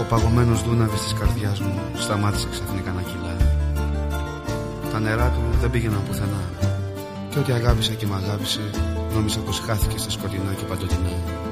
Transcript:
Ο παγωμένος δούναβης της καρδιάς μου σταμάτησε ξαφνικά να κυλά. Τα νερά του δεν πήγαιναν πουθενά, και ό,τι αγάπησα και μ' αγάπησε νόμιζα πως χάθηκε στα σκοτεινά και παντοτινά.